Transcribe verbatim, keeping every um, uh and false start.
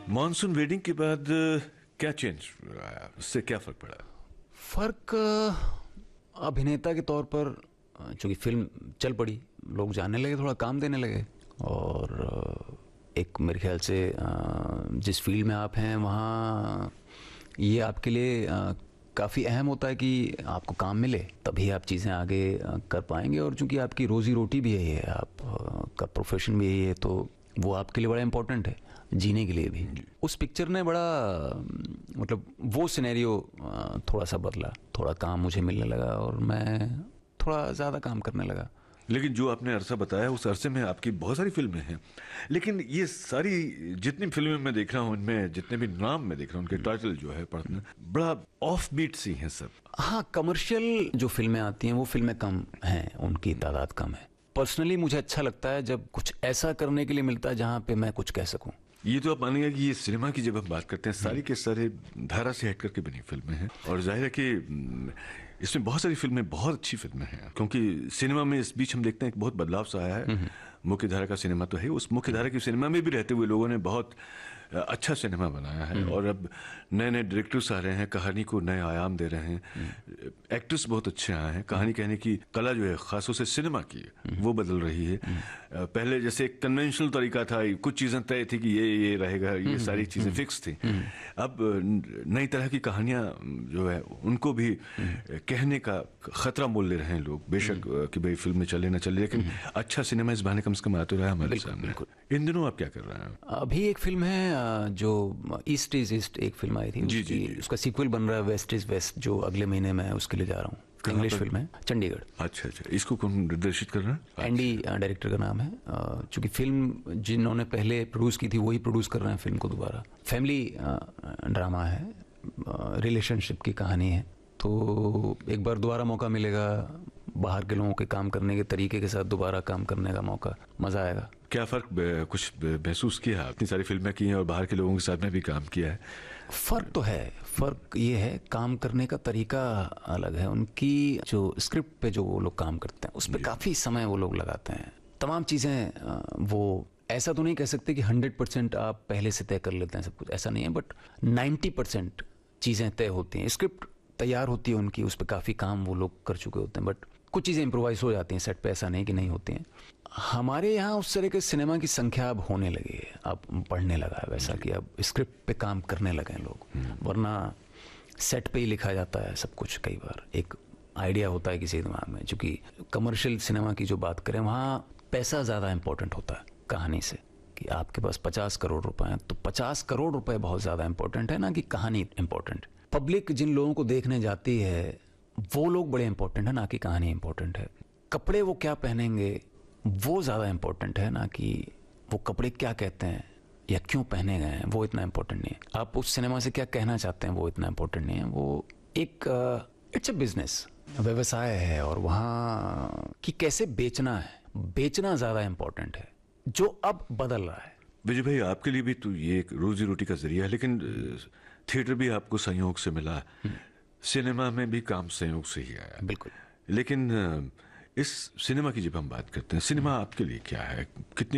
Monsoon wedding के बाद क्या चेंज आया, उससे क्या फर्क पड़ा? फर्क अभिनेता के तौर पर चूंकि फिल्म चल पड़ी, लोग जानने लगे, थोड़ा काम देने लगे। और एक मेरे ख्याल से जिस फील्ड में आप हैं वहाँ ये आपके लिए काफ़ी अहम होता है कि आपको काम मिले, तभी आप चीज़ें आगे कर पाएंगे। और चूंकि आपकी रोज़ी रोटी भी यही है, आप का प्रोफेशन भी यही है, तो वो आपके लिए बड़ा इम्पोर्टेंट है जीने के लिए भी। उस पिक्चर ने बड़ा मतलब वो सिनेरियो थोड़ा सा बदला, थोड़ा काम मुझे मिलने लगा और मैं थोड़ा ज़्यादा काम करने लगा। लेकिन जो आपने अरसा बताया, उस अरसे में आपकी बहुत सारी फिल्में हैं, लेकिन ये सारी जितनी फिल्में मैं देख रहा हूँ, इनमें जितने भी नाम मैं देख रहा हूँ, उनके टाइटल जो है पढ़ना बड़ा ऑफ बीट सी हैं सब। हाँ, कमर्शियल जो फिल्में आती हैं वो फिल्में कम हैं, उनकी तादाद कम है। पर्सनली मुझे अच्छा लगता है जब कुछ ऐसा करने के लिए मिलता है जहाँ पे मैं कुछ कह सकूँ। ये तो आप मानेंगे कि ये सिनेमा की जब हम बात करते हैं, सारी के सारे धारा से हट करके बनी फिल्में हैं, और जाहिर है कि इसमें बहुत सारी फिल्में बहुत अच्छी फिल्में हैं, क्योंकि सिनेमा में इस बीच हम देखते हैं कि बहुत बदलाव सा आया है। मुख्य धारा का सिनेमा तो है, उस मुख्य धारा की सिनेमा में भी रहते हुए लोगों ने बहुत अच्छा सिनेमा बनाया है, और अब नए नए डायरेक्टर्स आ रहे हैं, कहानी को नए आयाम दे रहे हैं, एक्टर्स बहुत अच्छे आए हैं, कहानी कहने की कला जो है खासतौर से सिनेमा की वो बदल रही है। पहले जैसे एक कन्वेंशनल तरीका था, कुछ चीज़ें तय थी कि ये ये रहेगा, ये सारी चीज़ें फिक्स थी। अब नई तरह की कहानियाँ जो है उनको भी कहने का खतरा मोल ले रहे हैं लोग, बेशक कि भाई फिल्म में चले ना चले, लेकिन अच्छा सिनेमा इस बहाने कम से कम आ तो रहा है हमारे सामने। इन दिनों आप क्या कर रहे हैं? अभी एक फिल्म है जो ईस्ट इज ईस्ट, एक फिल्म आई थी, जी, जी, जी। उसका सीक्वल बन रहा है, वेस्ट इज वेस्ट, जो अगले महीने में उसके लिए जा रहा हूँ। इंग्लिश फिल्म है, चंडीगढ़। अच्छा अच्छा, इसको कौन निर्देशित कर रहा है? एंडी डायरेक्टर का नाम है। चूंकि फिल्म जिन्होंने पहले प्रोड्यूस की थी वही प्रोड्यूस कर रहे हैं फिल्म को दोबारा। फैमिली ड्रामा है, रिलेशनशिप की कहानी है, तो एक बार दोबारा मौका मिलेगा, बाहर के लोगों के काम करने के तरीके के साथ दोबारा काम करने का मौका, मज़ा आएगा। क्या फ़र्क कुछ महसूस किया? इतनी सारी फिल्में की हैं और बाहर के लोगों के साथ में भी काम किया है। फ़र्क तो है, फ़र्क ये है काम करने का तरीका अलग है। उनकी जो स्क्रिप्ट पे जो वो लोग काम करते हैं उस पर काफ़ी समय वो लोग लगाते हैं, तमाम चीज़ें। वो ऐसा तो नहीं कह सकते कि हंड्रेड परसेंट आप पहले से तय कर लेते हैं सब कुछ, ऐसा नहीं है, बट नाइन्टी परसेंट चीज़ें तय होती हैं, स्क्रिप्ट तैयार होती है उनकी, उस पर काफ़ी काम वो लोग कर चुके होते हैं, बट कुछ चीज़ें इम्प्रोवाइज हो जाती हैं सेट पे, ऐसा नहीं कि नहीं होती हैं। हमारे यहाँ उस तरह के सिनेमा की संख्या अब होने लगी है, अब बढ़ने लगा है वैसा कि अब स्क्रिप्ट पे काम करने लगे हैं लोग, वरना सेट पे ही लिखा जाता है सब कुछ। कई बार एक आइडिया होता है किसी दिमाग में, चूँकि कमर्शियल सिनेमा की जो बात करें वहाँ पैसा ज़्यादा इंपॉर्टेंट होता है कहानी से, कि आपके पास पचास करोड़ रुपए हैं तो पचास करोड़ रुपए बहुत ज़्यादा इंपॉर्टेंट है ना कि कहानी इंपॉर्टेंट। पब्लिक जिन लोगों को देखने जाती है वो लोग बड़े इंपॉर्टेंट है, ना कि कहानी इंपॉर्टेंट है। कपड़े वो क्या पहनेंगे वो ज़्यादा इंपॉर्टेंट है, ना कि वो कपड़े क्या कहते हैं या क्यों पहने गए हैं, वो इतना इंपॉर्टेंट नहीं है। आप उस सिनेमा से क्या कहना चाहते हैं वो इतना इंपॉर्टेंट नहीं है। वो एक इट्स अ बिजनेस, व्यवसाय है, और वहाँ कि कैसे बेचना है, बेचना ज़्यादा इंपॉर्टेंट है, जो अब बदल रहा है। विजय भाई, आपके लिए भी तो ये एक रोजी रोटी का जरिया है, लेकिन थिएटर भी आपको संयोग से मिला, सिनेमा में भी काम संयोग से ही आया। बिल्कुल। लेकिन इस सिनेमा की जब हम बात करते हैं, सिनेमा आपके लिए क्या है? कितनी